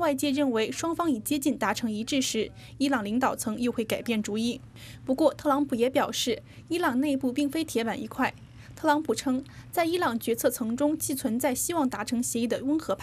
外界认为双方已接近达成一致时，伊朗领导层又会改变主意。不过，特朗普也表示，伊朗内部并非铁板一块。特朗普称，在伊朗决策层中既存在希望达成协议的温和派。